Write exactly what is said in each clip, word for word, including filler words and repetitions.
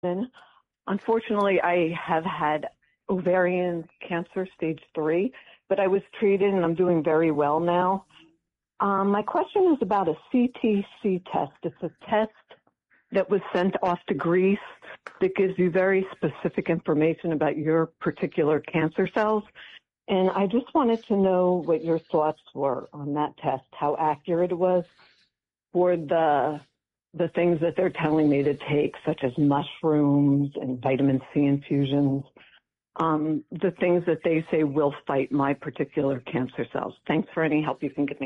Unfortunately, I have had ovarian cancer stage three, but I was treated and I'm doing very well now. Um, my question is about a C T C test. It's a test that was sent off to Greece that gives you very specific information about your particular cancer cells. And I just wanted to know what your thoughts were on that test, how accurate it was for the the things that they're telling me to take, such as mushrooms and vitamin C infusions, um, the things that they say will fight my particular cancer cells. Thanks for any help you can give me.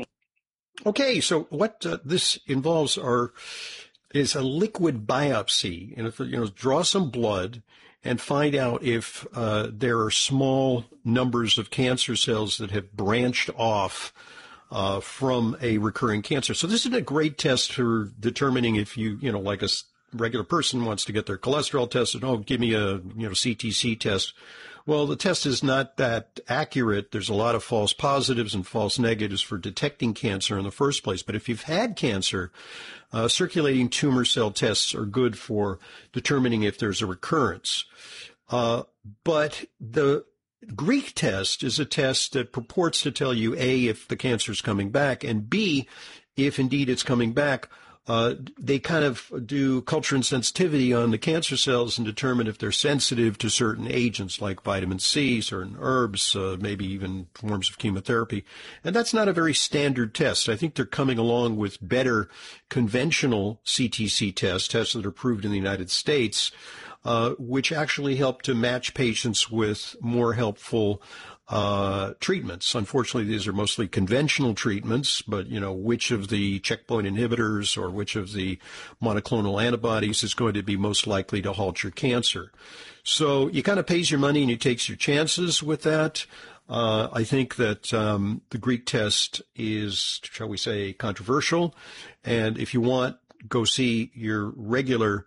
Okay, so what uh, this involves are is a liquid biopsy, and if you know, draw some blood and find out if uh, there are small numbers of cancer cells that have branched off uh, from a recurring cancer. So this is a great test for determining if you, you know, like a regular person wants to get their cholesterol tested. Oh, give me a, you know, C T C test. Well, the test is not that accurate. There's a lot of false positives and false negatives for detecting cancer in the first place. But if you've had cancer, uh, circulating tumor cell tests are good for determining if there's a recurrence. Uh, but the Greek test is a test that purports to tell you, A, if the cancer is coming back, and B, if indeed it's coming back. Uh, they kind of do culture and sensitivity on the cancer cells and determine if they're sensitive to certain agents like vitamin C, certain herbs, uh, maybe even forms of chemotherapy. And that's not a very standard test. I think they're coming along with better conventional C T C tests, tests that are approved in the United States, uh, which actually help to match patients with more helpful Uh, treatments. Unfortunately, these are mostly conventional treatments, but, you know, which of the checkpoint inhibitors or which of the monoclonal antibodies is going to be most likely to halt your cancer. So you kind of pays your money and you takes your chances with that. Uh, I think that um, the Greek test is, shall we say, controversial. And if you want, go see your regular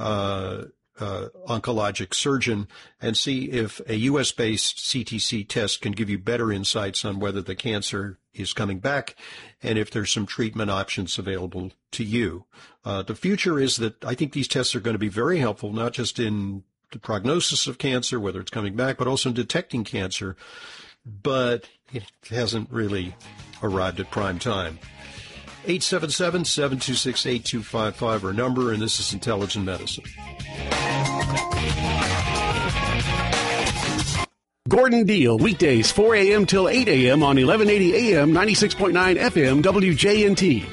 uh Uh, oncologic surgeon and see if a U S-based C T C test can give you better insights on whether the cancer is coming back and if there's some treatment options available to you. Uh, the future is that I think these tests are going to be very helpful, not just in the prognosis of cancer, whether it's coming back, but also in detecting cancer. But it hasn't really arrived at prime time. eight seven seven, seven two six, eight two five five our number, and this is Intelligent Medicine. Gordon Deal, weekdays four a.m. till eight a.m. on eleven eighty A M, ninety-six point nine F M, W J N T.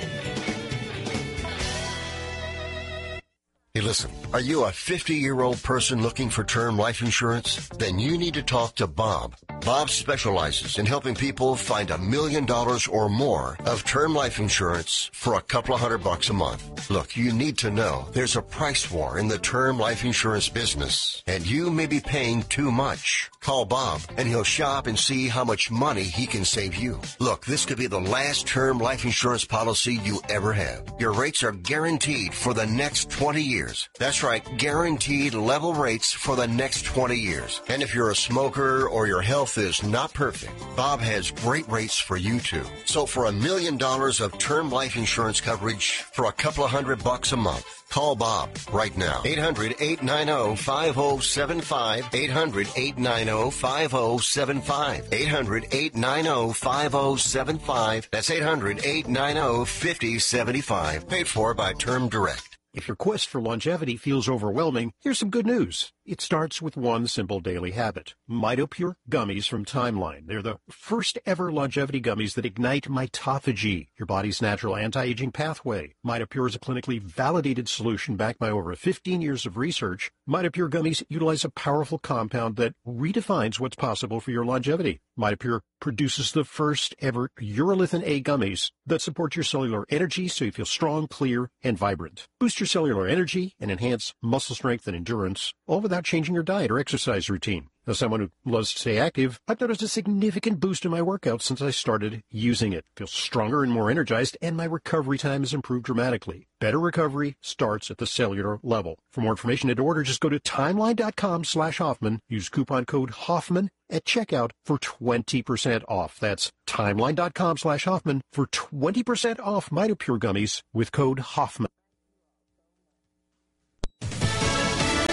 Hey, listen, are you a fifty-year-old person looking for term life insurance? Then you need to talk to Bob. Bob specializes in helping people find a million dollars or more of term life insurance for a couple of hundred bucks a month. Look, you need to know there's a price war in the term life insurance business, and you may be paying too much. Call Bob, and he'll shop and see how much money he can save you. Look, this could be the last term life insurance policy you ever have. Your rates are guaranteed for the next twenty years. That's right, guaranteed level rates for the next twenty years. And if you're a smoker or your health is not perfect, Bob has great rates for you too. So for a million dollars of term life insurance coverage for a couple of hundred bucks a month, call Bob right now. eight hundred, eight nine zero, five zero seven five. eight hundred, eight nine zero, five zero seven five. eight hundred, eight nine zero, five zero seven five. That's eight hundred, eight nine zero, five zero seven five. Paid for by Term Direct. If your quest for longevity feels overwhelming, here's some good news. It starts with one simple daily habit. MitoPure gummies from Timeline. They're the first ever longevity gummies that ignite mitophagy, your body's natural anti-aging pathway. MitoPure is a clinically validated solution backed by over fifteen years of research. MitoPure gummies utilize a powerful compound that redefines what's possible for your longevity. MitoPure produces the first ever urolithin A gummies that support your cellular energy so you feel strong, clear, and vibrant. Boost your cellular energy and enhance muscle strength and endurance, all without changing your diet or exercise routine. As someone who loves to stay active, I've noticed a significant boost in my workouts since I started using it. I feel stronger and more energized, and my recovery time has improved dramatically. Better recovery starts at the cellular level. For more information and to order, just go to timeline.com slash Hoffman. Use coupon code Hoffman at checkout for twenty percent off. That's timeline.com slash Hoffman for twenty percent off MitoPure gummies with code Hoffman.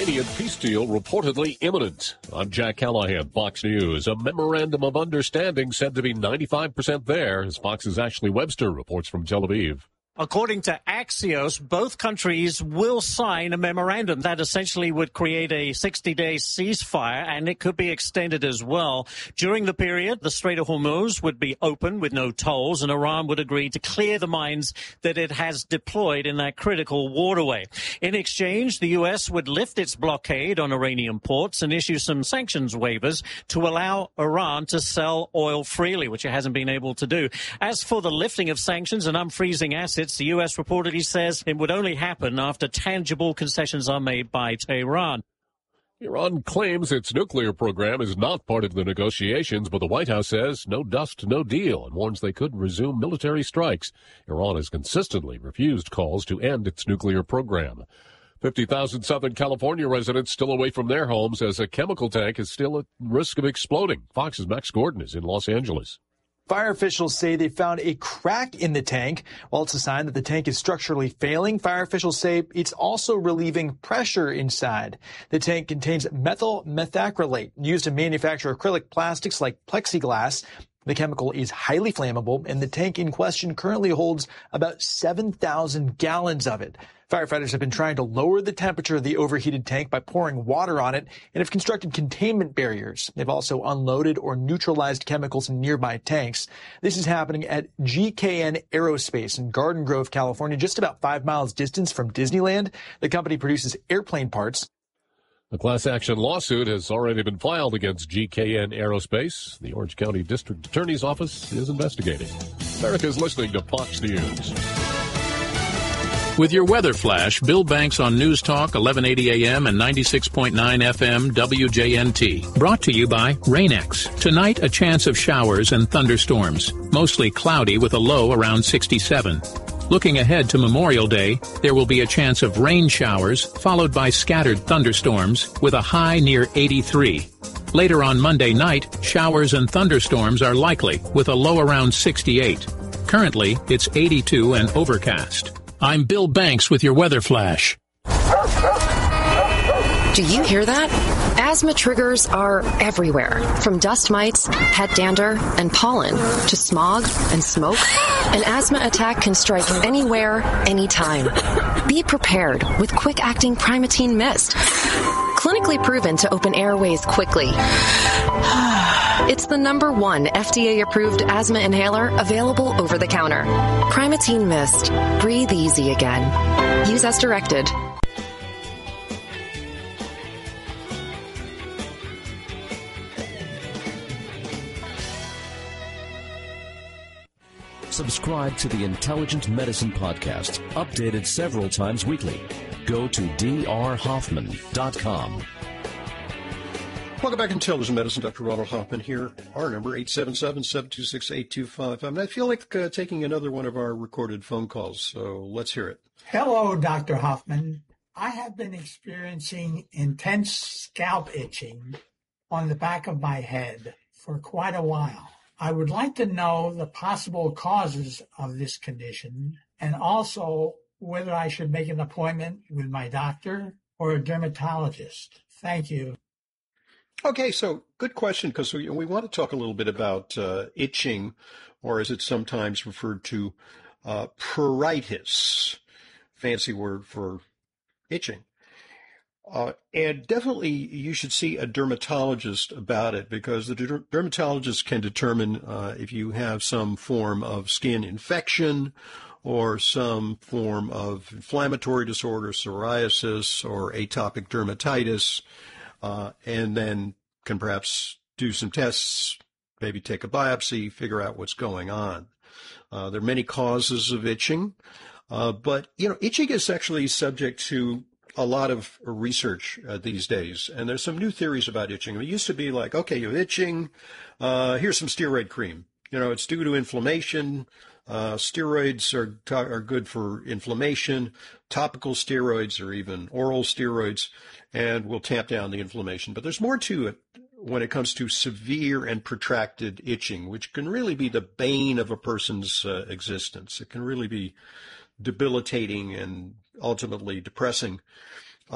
Iranian peace deal reportedly imminent. I'm Jack Callahan, Fox News. A memorandum of understanding said to be ninety-five percent there, as Fox's Ashley Webster reports from Tel Aviv. According to Axios, both countries will sign a memorandum that essentially would create a sixty-day ceasefire, and it could be extended as well. During the period, the Strait of Hormuz would be open with no tolls, and Iran would agree to clear the mines that it has deployed in that critical waterway. In exchange, the U S would lift its blockade on Iranian ports and issue some sanctions waivers to allow Iran to sell oil freely, which it hasn't been able to do. As for the lifting of sanctions and unfreezing assets, the U S reportedly says it would only happen after tangible concessions are made by Tehran. Iran claims its nuclear program is not part of the negotiations, but the White House says no dust, no deal, and warns they could resume military strikes. Iran has consistently refused calls to end its nuclear program. fifty thousand Southern California residents still away from their homes as a chemical tank is still at risk of exploding. Fox's Max Gordon is in Los Angeles. Fire officials say they found a crack in the tank. While it's a sign that the tank is structurally failing, fire officials say it's also relieving pressure inside. The tank contains methyl methacrylate used to manufacture acrylic plastics like plexiglass. The chemical is highly flammable, and the tank in question currently holds about seven thousand gallons of it. Firefighters have been trying to lower the temperature of the overheated tank by pouring water on it and have constructed containment barriers. They've also unloaded or neutralized chemicals in nearby tanks. This is happening at G K N Aerospace in Garden Grove, California, just about five miles distance from Disneyland. The company produces airplane parts. A class action lawsuit has already been filed against G K N Aerospace. The Orange County District Attorney's Office is investigating. America is listening to Fox News. With your weather flash, Bill Banks on News Talk, eleven eighty A M and ninety-six point nine F M W J N T. Brought to you by Rain-X. Tonight, a chance of showers and thunderstorms. Mostly cloudy with a low around sixty-seven. Looking ahead to Memorial Day, there will be a chance of rain showers, followed by scattered thunderstorms, with a high near eighty-three. Later on Monday night, showers and thunderstorms are likely, with a low around sixty-eight. Currently, it's eighty-two and overcast. I'm Bill Banks with your weather flash. Do you hear that? Asthma triggers are everywhere, from dust mites, head dander, and pollen, to smog and smoke. An asthma attack can strike anywhere, anytime. Be prepared with quick-acting Primatene Mist. Clinically proven to open airways quickly. It's the number one F D A-approved asthma inhaler available over the counter. Primatene Mist. Breathe easy again. Use as directed. Subscribe to the Intelligent Medicine Podcast, updated several times weekly. Go to d r hoffman dot com. Welcome back to Intelligent Medicine. Doctor Ronald Hoffman here. Our number, eight seven seven, seven two six, eight two five five. And I feel like uh, taking another one of our recorded phone calls, so let's hear it. Hello, Doctor Hoffman. I have been experiencing intense scalp itching on the back of my head for quite a while. I would like to know the possible causes of this condition and also whether I should make an appointment with my doctor or a dermatologist. Thank you. Okay, so good question, because we, we want to talk a little bit about uh, itching, or as it's sometimes referred to, uh, pruritus, fancy word for itching. Uh, and definitely you should see a dermatologist about it, because the der- dermatologist can determine uh, if you have some form of skin infection or some form of inflammatory disorder, psoriasis or atopic dermatitis, uh, and then can perhaps do some tests, maybe take a biopsy, figure out what's going on. Uh, there are many causes of itching, uh, but, you know, itching is actually subject to a lot of research uh, these days, and there's some new theories about itching. It used to be like, okay, you're itching, uh, here's some steroid cream. You know, it's due to inflammation. Uh, steroids are are good for inflammation. Topical steroids or even oral steroids, and will tamp down the inflammation. But there's more to it when it comes to severe and protracted itching, which can really be the bane of a person's uh, existence. It can really be debilitating and ultimately depressing.